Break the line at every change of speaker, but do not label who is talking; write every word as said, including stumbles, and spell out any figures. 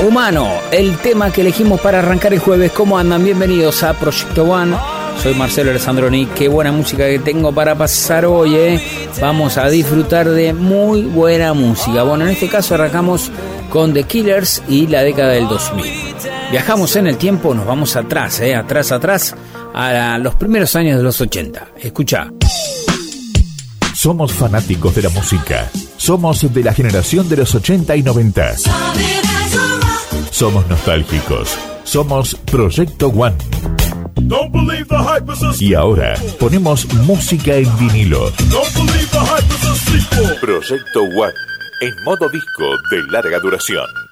Humano, el tema que elegimos para arrancar el jueves. ¿Cómo andan? Bienvenidos a Proyecto One. Soy Marcelo Alessandroni. Qué buena música que tengo para pasar hoy, ¿eh? Vamos a disfrutar de muy buena música. Bueno, en este caso arrancamos con The Killers y la década del dos mil. Viajamos en el tiempo, nos vamos atrás, ¿eh? Atrás, atrás, a los primeros años de los ochenta. Escucha.
Somos fanáticos de la música. Somos de la generación de los ochenta y noventa. Somos nostálgicos. Somos Proyecto One. Y ahora ponemos música en vinilo. Proyecto One, en modo disco de larga duración.